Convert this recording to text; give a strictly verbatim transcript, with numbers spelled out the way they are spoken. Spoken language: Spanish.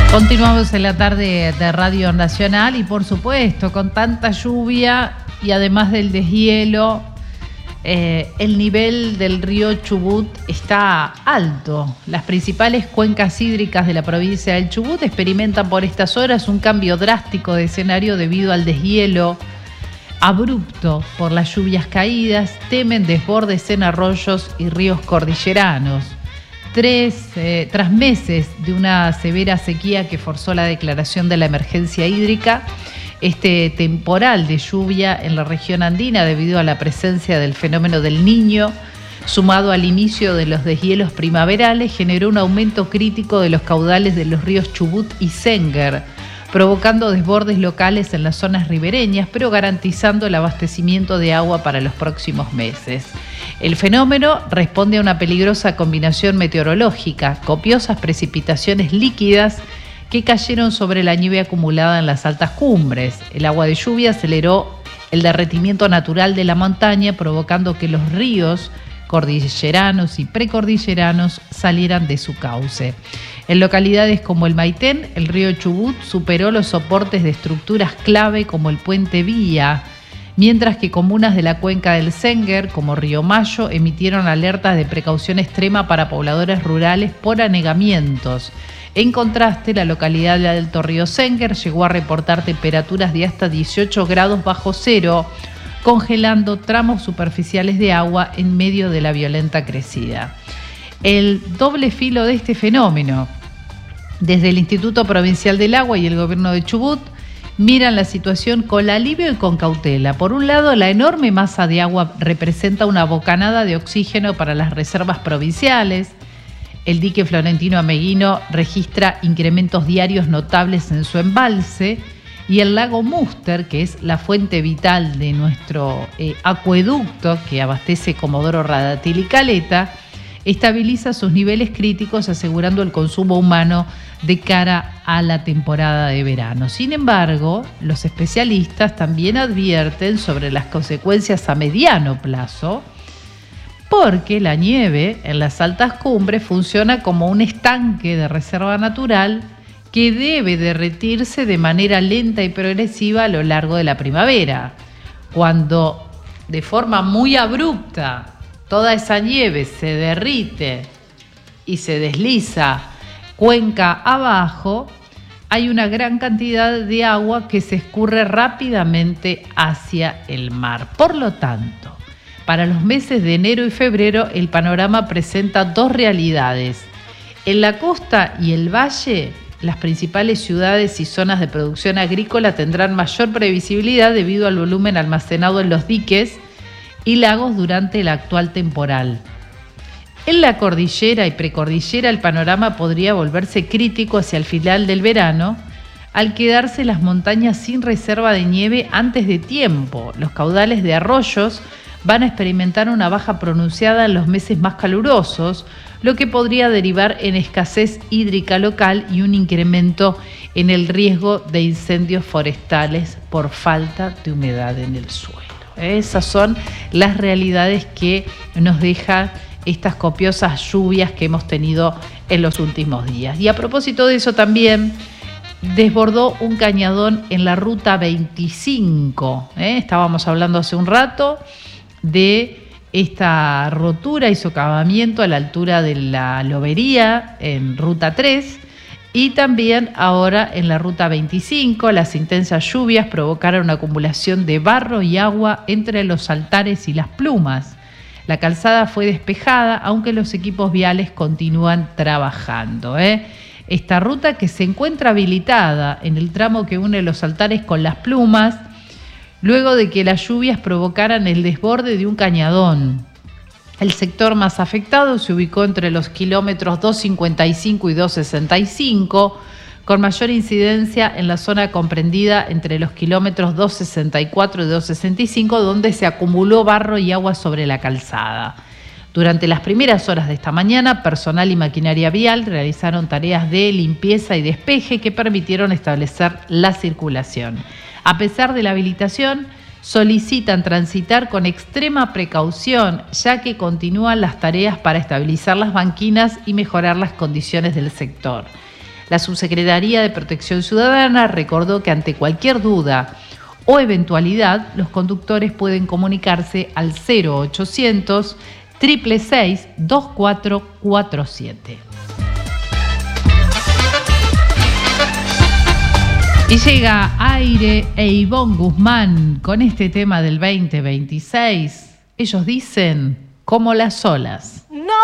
Continuamos en la tarde de Radio Nacional y por supuesto con tanta lluvia y además del deshielo, eh, el nivel del río Chubut está alto. Las principales cuencas hídricas de la provincia del Chubut experimentan por estas horas un cambio drástico de escenario debido al deshielo abrupto por las lluvias caídas. Temen desbordes en arroyos y ríos cordilleranos. Tres, eh, tras meses de una severa sequía que forzó la declaración de la emergencia hídrica, este temporal de lluvia en la región andina debido a la presencia del fenómeno del Niño, sumado al inicio de los deshielos primaverales, generó un aumento crítico de los caudales de los ríos Chubut y Senguer, provocando desbordes locales en las zonas ribereñas, pero garantizando el abastecimiento de agua para los próximos meses. El fenómeno responde a una peligrosa combinación meteorológica, copiosas precipitaciones líquidas que cayeron sobre la nieve acumulada en las altas cumbres. El agua de lluvia aceleró el derretimiento natural de la montaña, provocando que los ríos cordilleranos y precordilleranos salieran de su cauce. En localidades como el Maitén, el río Chubut superó los soportes de estructuras clave como el puente Vía, mientras que comunas de la cuenca del Senguer, como Río Mayo, emitieron alertas de precaución extrema para pobladores rurales por anegamientos. En contraste, la localidad del Alto Río Senguer llegó a reportar temperaturas de hasta dieciocho grados bajo cero, congelando tramos superficiales de agua en medio de la violenta crecida. El doble filo de este fenómeno, desde el Instituto Provincial del Agua y el Gobierno de Chubut, miran la situación con alivio y con cautela. Por un lado, la enorme masa de agua representa una bocanada de oxígeno para las reservas provinciales. El dique Florentino Ameguino registra incrementos diarios notables en su embalse y el lago Múster, que es la fuente vital de nuestro eh, acueducto que abastece Comodoro Radatil y Caleta, estabiliza sus niveles críticos asegurando el consumo humano de cara a la temporada de verano. Sin embargo, los especialistas también advierten sobre las consecuencias a mediano plazo, porque la nieve en las altas cumbres funciona como un estanque de reserva natural que debe derretirse de manera lenta y progresiva a lo largo de la primavera. Cuando de forma muy abrupta toda esa nieve se derrite y se desliza cuenca abajo, hay una gran cantidad de agua que se escurre rápidamente hacia el mar. Por lo tanto, para los meses de enero y febrero, el panorama presenta dos realidades. En la costa y el valle, las principales ciudades y zonas de producción agrícola tendrán mayor previsibilidad debido al volumen almacenado en los diques y lagos durante el actual temporal. En la cordillera y precordillera el panorama podría volverse crítico hacia el final del verano, al quedarse las montañas sin reserva de nieve antes de tiempo. Los caudales de arroyos van a experimentar una baja pronunciada en los meses más calurosos, lo que podría derivar en escasez hídrica local y un incremento en el riesgo de incendios forestales por falta de humedad en el suelo. Esas son las realidades que nos dejan estas copiosas lluvias que hemos tenido en los últimos días. Y a propósito de eso también, desbordó un cañadón en la ruta veinticinco. ¿eh? Estábamos hablando hace un rato de esta rotura y socavamiento a la altura de la Lobería en ruta tres. Y también ahora en la ruta veinticinco, las intensas lluvias provocaron una acumulación de barro y agua entre los altares y las plumas. La calzada fue despejada, aunque los equipos viales continúan trabajando. ¿eh? Esta ruta, que se encuentra habilitada en el tramo que une los altares con las plumas, luego de que las lluvias provocaran el desborde de un cañadón. El sector más afectado se ubicó entre los kilómetros doscientos cincuenta y cinco y doscientos sesenta y cinco, con mayor incidencia en la zona comprendida entre los kilómetros doscientos sesenta y cuatro y doscientos sesenta y cinco, donde se acumuló barro y agua sobre la calzada. Durante las primeras horas de esta mañana, personal y maquinaria vial realizaron tareas de limpieza y despeje que permitieron establecer la circulación. A pesar de la habilitación, solicitan transitar con extrema precaución, ya que continúan las tareas para estabilizar las banquinas y mejorar las condiciones del sector. La Subsecretaría de Protección Ciudadana recordó que ante cualquier duda o eventualidad, los conductores pueden comunicarse al cero ochocientos, seis seis seis, dos cuatro cuatro siete. Y llega Aire e Ivonne Guzmán con este tema del veinte veintiséis. Ellos dicen, como las olas. No.